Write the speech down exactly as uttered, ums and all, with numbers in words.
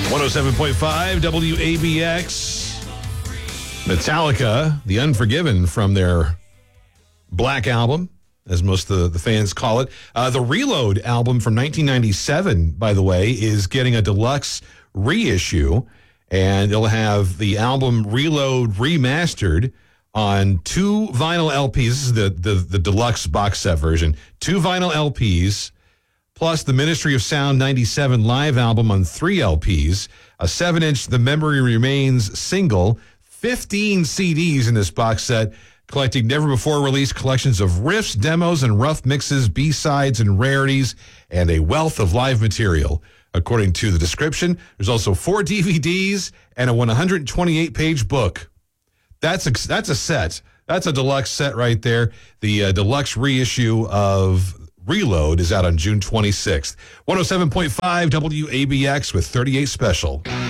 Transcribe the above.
one oh seven point five W A B X. Metallica, The Unforgiven from their Black Album, as most of the, the fans call it. Uh, the Reload album from nineteen ninety-seven, by the way, is getting a deluxe reissue, and they'll have the album Reload remastered on two vinyl L Ps. This is the, the, the deluxe box set version. Two vinyl L Ps, plus the Ministry of Sound ninety-seven live album on three L Ps, a seven-inch The Memory Remains single, fifteen C Ds in this box set, collecting never-before-released collections of riffs, demos, and rough mixes, B-sides, and rarities, and a wealth of live material. According to the description, there's also four D V Ds and a one hundred twenty-eight page book. That's a, that's a set. That's a deluxe set right there. The uh, deluxe reissue of Reload is out on June twenty-sixth. one oh seven point five W A B X with thirty-eight Special.